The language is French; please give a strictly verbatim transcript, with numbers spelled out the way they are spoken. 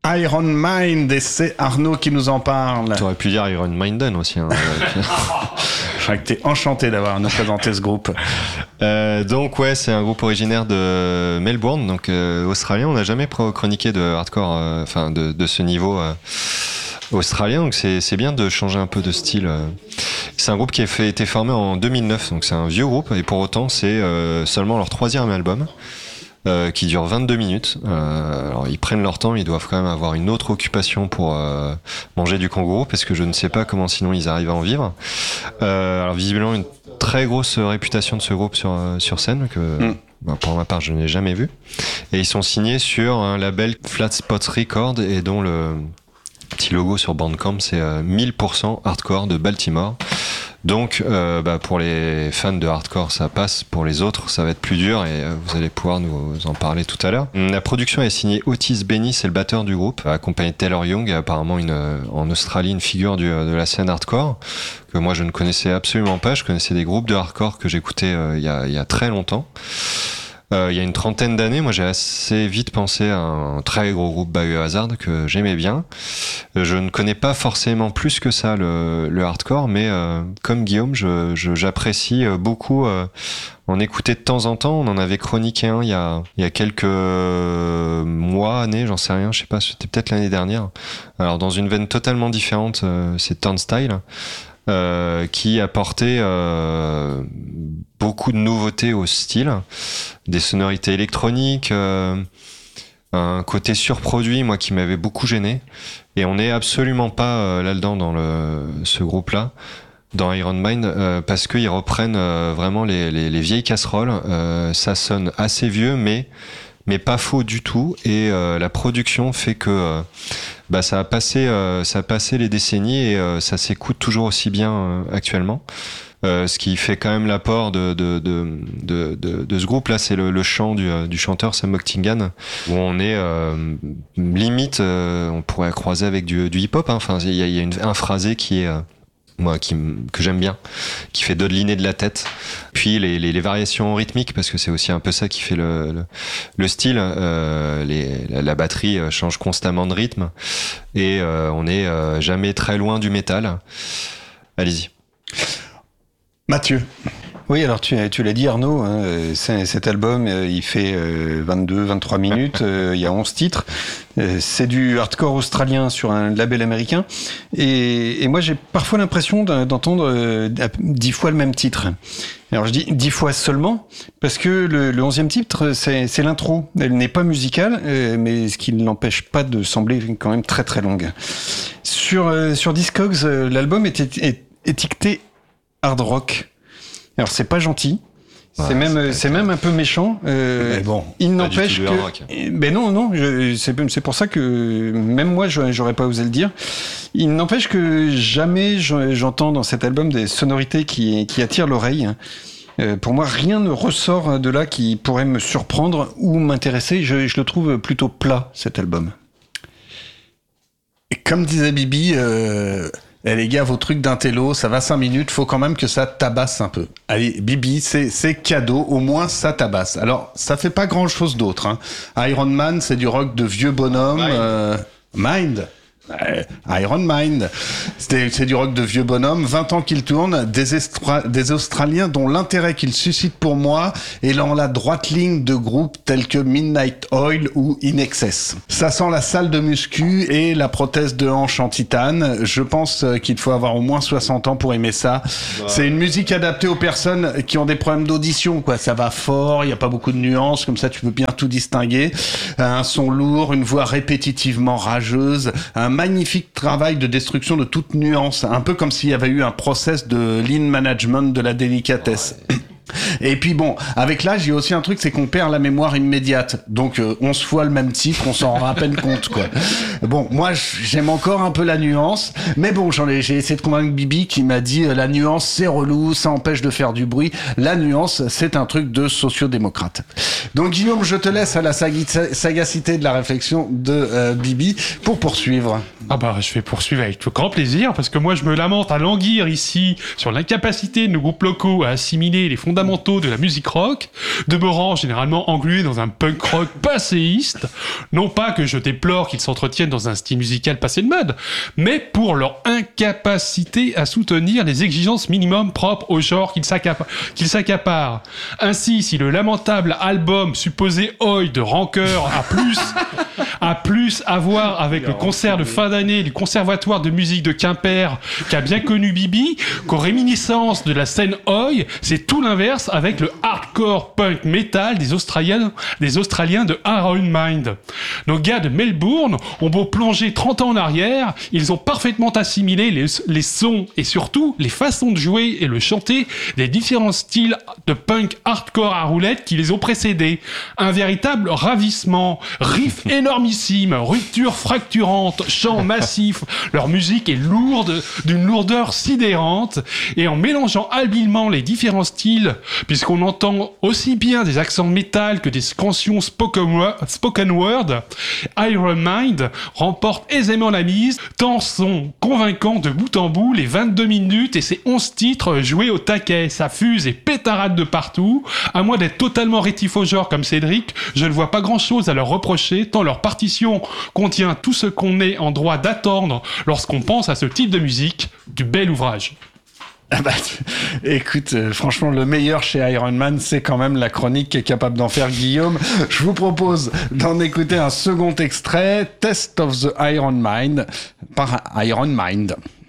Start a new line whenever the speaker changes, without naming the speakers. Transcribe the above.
Iron Mind, et c'est Arnaud qui nous en parle.
Tu aurais pu dire Iron Maiden aussi. Hein.
Je crois que t'es enchanté d'avoir nous présenter ce groupe.
Euh, donc ouais, c'est un groupe originaire de Melbourne, donc euh, australien. On n'a jamais chroniqué de hardcore, enfin euh, de, de ce niveau euh, australien, donc c'est, c'est bien de changer un peu de style. Euh. C'est un groupe qui a fait, été formé en deux mille neuf, donc c'est un vieux groupe, et pour autant c'est euh, seulement leur troisième album. Euh, qui dure vingt-deux minutes. Euh, alors ils prennent leur temps, ils doivent quand même avoir une autre occupation pour euh, manger du kangourou, parce que je ne sais pas comment sinon ils arrivent à en vivre. Euh, alors visiblement une très grosse réputation de ce groupe sur sur scène que mm. bah, pour ma part je n'ai jamais vu. Et ils sont signés sur un label Flat Spot Records, et dont le petit logo sur Bandcamp c'est euh, mille pour cent hardcore de Baltimore. Donc euh, bah, pour les fans de hardcore ça passe, pour les autres ça va être plus dur, et euh, vous allez pouvoir nous en parler tout à l'heure. La production est signée Otis Benny, c'est le batteur du groupe, accompagné de Taylor Young, apparemment une, en Australie une figure du, de la scène hardcore que moi je ne connaissais absolument pas. Je connaissais des groupes de hardcore que j'écoutais euh, il y a, il y a très longtemps. Euh, il y a une trentaine d'années, moi j'ai assez vite pensé à un très gros groupe Biohazard que j'aimais bien. Je ne connais pas forcément plus que ça le, le hardcore, mais euh, comme Guillaume, je, je, j'apprécie beaucoup euh, en écouter de temps en temps. On en avait chroniqué un il y a, il y a quelques mois, années, j'en sais rien, je sais pas, c'était peut-être l'année dernière. Alors dans une veine totalement différente, euh, c'est Turnstile. Euh, qui apportait euh, beaucoup de nouveautés au style, des sonorités électroniques, euh, un côté surproduit, moi qui m'avait beaucoup gêné. Et on n'est absolument pas euh, là-dedans dans le, ce groupe-là, dans Iron Mind, euh, parce qu'ils reprennent euh, vraiment les, les, les vieilles casseroles. Euh, ça sonne assez vieux, mais mais pas faux du tout, et euh, la production fait que euh, bah ça a passé euh, ça a passé les décennies, et euh, ça s'écoute toujours aussi bien euh, actuellement. Euh, ce qui fait quand même l'apport de de de de de, de ce groupe là, c'est le, le chant du du chanteur Sam Octingan, où on est euh, limite euh, on pourrait croiser avec du du hip hop, hein. Enfin il y a il y a une, un phrasé qui est euh, moi qui que j'aime bien, qui fait dodeliner de la tête, puis les, les les variations rythmiques, parce que c'est aussi un peu ça qui fait le le, le style. Euh, les la, la batterie change constamment de rythme, et euh, on est euh, jamais très loin du métal. Allez-y,
Mathieu.
Oui, alors tu, tu l'as dit Arnaud, hein, c'est, cet album il fait vingt-deux vingt-trois minutes, il y a onze titres, c'est du hardcore australien sur un label américain, et, et moi j'ai parfois l'impression d'entendre dix fois le même titre. Alors je dis dix fois seulement, parce que le, le onzième titre c'est, c'est l'intro, elle n'est pas musicale, mais ce qui ne l'empêche pas de sembler quand même très très longue. Sur, sur Discogs, l'album est, est étiqueté hard rock. Alors c'est pas gentil, ouais, c'est même c'est, c'est même un peu méchant. Euh,
mais bon,
il n'empêche que, ben non non, je, c'est c'est pour ça que même moi j'aurais pas osé le dire. Il n'empêche que jamais j'entends dans cet album des sonorités qui qui attirent l'oreille. Euh, pour moi, rien ne ressort de là qui pourrait me surprendre ou m'intéresser. Je, je le trouve plutôt plat, cet album.
Et comme disait Bibi. Euh... Eh les gars, vos trucs d'intello, ça va cinq minutes, faut quand même que ça tabasse un peu. Allez, Bibi, c'est, c'est cadeau, au moins ça tabasse. Alors, ça fait pas grand chose d'autre, hein. Iron Man, c'est du rock de vieux bonhomme. Mind. Euh, Mind. Euh, Iron Mind, c'est, c'est du rock de vieux bonhomme, vingt ans qu'il tourne, des, Estra- des Australiens dont l'intérêt qu'il suscite pour moi est dans la droite ligne de groupes tels que Midnight Oil ou In Excess. Ça sent la salle de muscu et la prothèse de hanche en titane. Je pense qu'il faut avoir au moins soixante ans pour aimer ça. Bah. C'est une musique adaptée aux personnes qui ont des problèmes d'audition, quoi. Ça va fort, il n'y a pas beaucoup de nuances, comme ça tu peux bien tout distinguer. Un son lourd, une voix répétitivement rageuse, un magnifique travail de destruction de toute nuance, un peu comme s'il y avait eu un process de lean management de la délicatesse. Ouais. Et puis bon, avec l'âge, il y a aussi un truc, c'est qu'on perd la mémoire immédiate. Donc euh, onze fois le même titre, on s'en rend à peine compte, quoi. Bon, moi j'aime encore un peu la nuance, mais bon, j'en ai, j'ai essayé de convaincre Bibi qui m'a dit euh, la nuance c'est relou, ça empêche de faire du bruit. La nuance, c'est un truc de sociodémocrate. Donc Guillaume, je te laisse à la sag- sagacité de la réflexion de euh, Bibi pour poursuivre.
Ah bah je vais poursuivre avec grand plaisir, parce que moi je me lamente à languir ici sur l'incapacité de nos groupes locaux à assimiler les fondamentaux fondamentaux de la musique rock, demeurant généralement englués dans un punk rock passéiste. Non pas que je déplore qu'ils s'entretiennent dans un style musical passé de mode, mais pour leur incapacité à soutenir les exigences minimum propres au genre qu'ils s'accap- qu'ils s'accaparent. Ainsi, si le lamentable album supposé Oi de Rancœur a plus, a plus à voir avec le concert de fin d'année du Conservatoire de musique de Quimper qu'a bien connu Bibi, qu'aux réminiscences de la scène Oi, c'est tout l'inverse avec le hardcore punk metal des Australiens, des Australiens de Iron Mind. Nos gars de Melbourne ont beau plonger trente ans en arrière, ils ont parfaitement assimilé les, les sons et surtout les façons de jouer et le chanter des différents styles de punk hardcore à roulette qui les ont précédés. Un véritable ravissement, riff énormissime, rupture fracturante, chant massif. Leur musique est lourde, d'une lourdeur sidérante, et en mélangeant habilement les différents styles, puisqu'on entend aussi bien des accents métal que des cantions spoken word, spoken word, Iron Mind remporte aisément la mise, tant sont convaincants de bout en bout les vingt-deux minutes et ses onze titres joués au taquet. Ça fuse et pétarade de partout. À moins d'être totalement rétif au genre comme Cédric, je ne vois pas grand chose à leur reprocher, tant leur partition contient tout ce qu'on est en droit d'attendre lorsqu'on pense à ce type de musique. Du bel ouvrage.
Ah bah, écoute, euh, franchement, le meilleur chez Iron Man, c'est quand même la chronique qui est capable d'en faire Guillaume. Je vous propose d'en écouter un second extrait, Test of the Iron Mind, par Iron Mind.